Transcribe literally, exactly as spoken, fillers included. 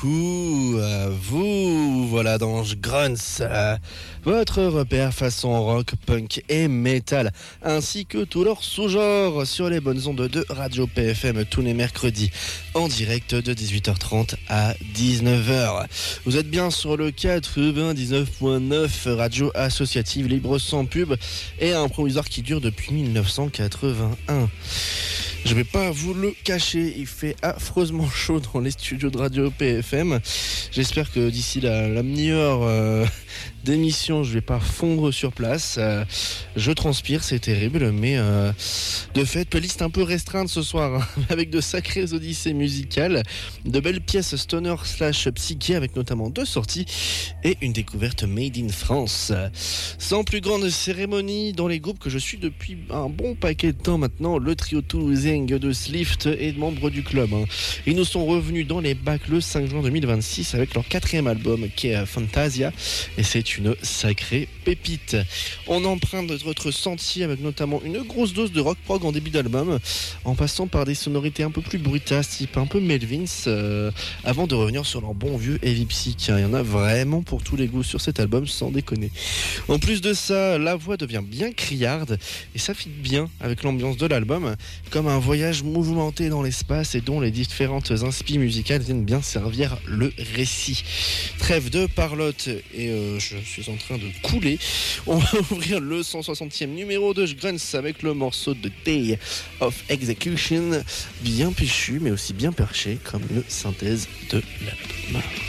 Ouh, euh, vous, voilà dans Grunts, euh, votre repère façon rock, punk et metal, ainsi que tous leurs sous-genres sur les bonnes ondes de Radio P F M tous les mercredis, en direct de dix-huit heures trente à dix-neuf heures. Vous êtes bien sur le quatre-vingt-dix-neuf point neuf, radio associative libre sans pub et un provisoire qui dure depuis mille neuf cent quatre-vingt-un. Je vais pas vous le cacher, il fait affreusement chaud dans les studios de Radio P F M. J'espère que d'ici la, la meilleure euh, d'émission, je vais pas fondre sur place. Euh, je transpire, c'est terrible, mais euh, de fait, playlist un peu restreinte ce soir, hein, avec de sacrées odyssées musicales, de belles pièces stoner slash psyché, avec notamment deux sorties et une découverte made in France. Sans plus grande cérémonie, dans les groupes que je suis depuis un bon paquet de temps maintenant, le trio toulousain de Slift est membre du club. Hein. Ils nous sont revenus dans les bacs le cinq juin deux mille vingt-six avec leur quatrième album qui est Fantasia, et c'est une sacrée pépite. On emprunte notre sentier avec notamment une grosse dose de rock prog en début d'album, en passant par des sonorités un peu plus brutasses, type un peu Melvins, euh, avant de revenir sur leur bon vieux heavy psych. Il y en a vraiment pour tous les goûts sur cet album, sans déconner. En plus de ça, la voix devient bien criarde et ça fit bien avec l'ambiance de l'album, comme un voyage mouvementé dans l'espace et dont les différentes inspi musicales viennent bien servir le récit. Trêve de parlotte et euh, je suis en train de couler. On va ouvrir le cent soixantième numéro de Grunts avec le morceau de Day of Execution, bien péchu mais aussi bien perché comme une synthèse de l'album.